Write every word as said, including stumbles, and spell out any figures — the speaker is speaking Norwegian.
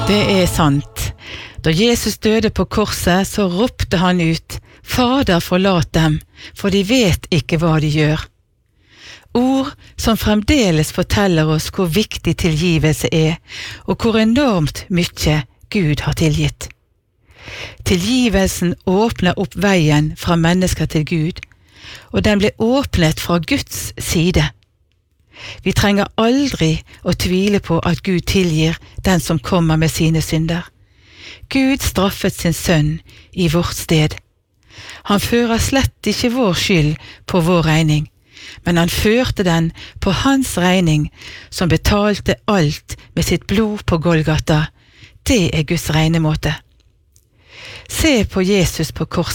Det er sant. Da Jesus døde på korset, så ropte han ut, «Fader, forlat dem, for de vet ikke hva de gjør.» Ord som fremdeles forteller oss hvor viktig tilgivelse er, og hvor enormt mye Gud har tilgitt. Tilgivelsen åpner opp veien fra mennesker til Gud, og den ble åpnet fra Guds side. Vi trenger aldri å tvile på at Gud tilgir den som kommer med sine synder. Gud straffet sin sønn i vårt sted. Han fører slett ikke vår skyld på vår regning, men han førte den på hans regning, som betalte alt med sitt blod på Golgata. Det er Guds regnemåte. Se på Jesus på korset.